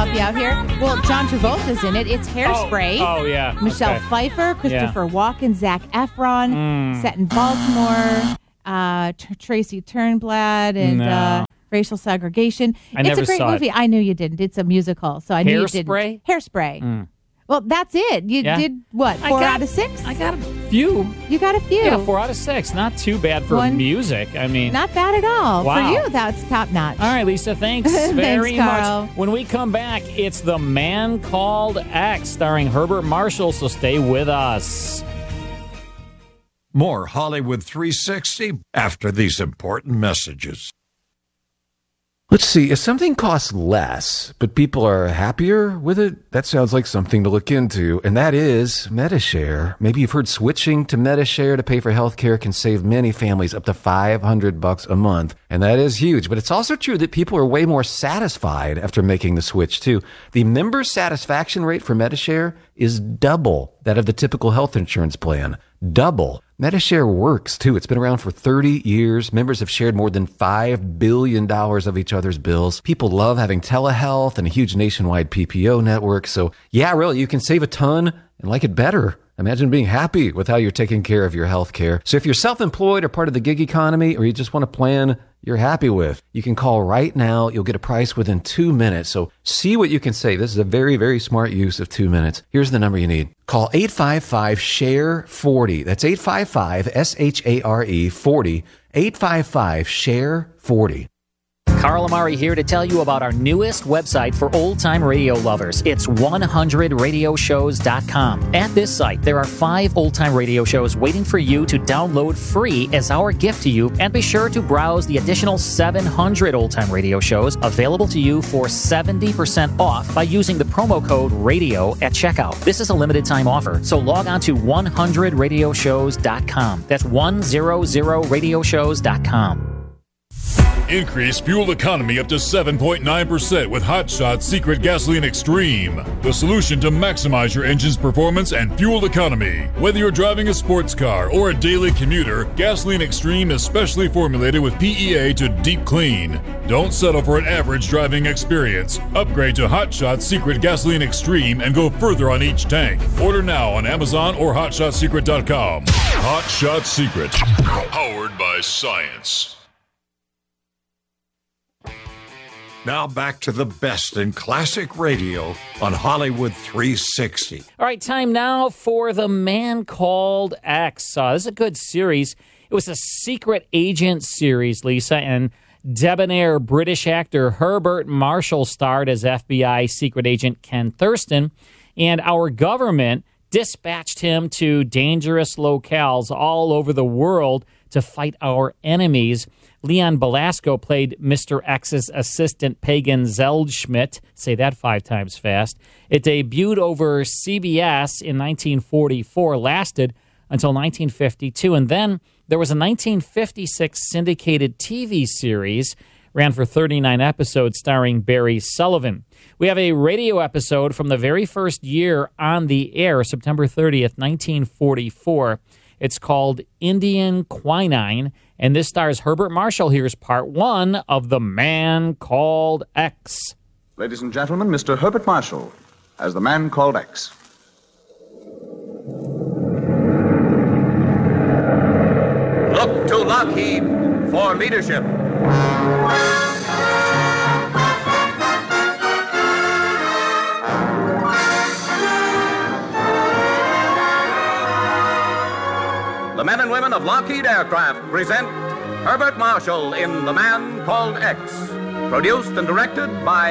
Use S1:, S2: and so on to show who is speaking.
S1: help you out here. Well, John Travolta's in it. It's Hairspray.
S2: Oh yeah.
S1: Michelle Pfeiffer, Christopher Walken, Zac Efron, set in Baltimore, Tracy Turnblad, and racial segregation. It's a great movie. I knew you didn't. It's a musical, so I knew you didn't. Hairspray. Well, that's it. You did what? 4 out of 6?
S2: I got a few.
S1: You got a few.
S2: Yeah, 4 out of 6. Not too bad for music. I mean,
S1: not bad at all.
S2: Wow.
S1: For you, that's top notch.
S2: All right, Lisa, thanks very
S1: Carl.
S2: much. When we come back, it's The Man Called X, starring Herbert Marshall, so stay with us.
S3: More Hollywood 360 after these important messages.
S4: Let's see, if something costs less, but people are happier with it, that sounds like something to look into, and that is Medi-Share. Maybe you've heard switching to Medi-Share to pay for healthcare can save many families up to $500 a month, and that is huge. But it's also true that people are way more satisfied after making the switch, too. The member satisfaction rate for Medi-Share is double that of the typical health insurance plan. Double. Medi-Share works, too. It's been around for 30 years. Members have shared more than $5 billion of each other's bills. People love having telehealth and a huge nationwide PPO network. So, yeah, really, you can save a ton and like it better. Imagine being happy with how you're taking care of your health care. So if you're self-employed or part of the gig economy, or you just want a plan you're happy with, you can call right now. You'll get a price within 2 minutes. So see what you can save. This is a very, very smart use of 2 minutes. Here's the number you need. Call 855-SHARE-40. That's 855-SHARE 40. 855-SHARE-40.
S5: Carl Amari here to tell you about our newest website for old-time radio lovers. It's 100radioshows.com. At this site, there are 5 old-time radio shows waiting for you to download free as our gift to you, and be sure to browse the additional 700 old-time radio shows available to you for 70% off by using the promo code RADIO at checkout. This is a limited-time offer, so log on to 100radioshows.com. That's 100radioshows.com.
S6: Increase fuel economy up to 7.9% with Hot Shot Secret Gasoline Extreme. The solution to maximize your engine's performance and fuel economy. Whether you're driving a sports car or a daily commuter, Gasoline Extreme is specially formulated with PEA to deep clean. Don't settle for an average driving experience. Upgrade to Hot Shot Secret Gasoline Extreme and go further on each tank. Order now on Amazon or HotShotSecret.com. Hot Shot Secret. Powered by science.
S3: Now back to the best in classic radio on Hollywood 360.
S2: All right, time now for The Man Called X. This is a good series. It was a secret agent series, Lisa, and debonair British actor Herbert Marshall starred as FBI secret agent Ken Thurston, and our government dispatched him to dangerous locales all over the world to fight our enemies. Leon Belasco played Mr. X's assistant, Pagan Zeldschmidt. Say that 5 times fast. It debuted over CBS in 1944, lasted until 1952, and then there was a 1956 syndicated TV series, ran for 39 episodes, starring Barry Sullivan. We have a radio episode from the very first year on the air, September 30th, 1944. It's called Indian Quinine, and this stars Herbert Marshall. Here's part 1 of The Man Called X.
S7: Ladies and gentlemen, Mr. Herbert Marshall as The Man Called X.
S8: Look to Lockheed for leadership. The men and women of Lockheed Aircraft present Herbert Marshall in The Man Called X, produced and directed by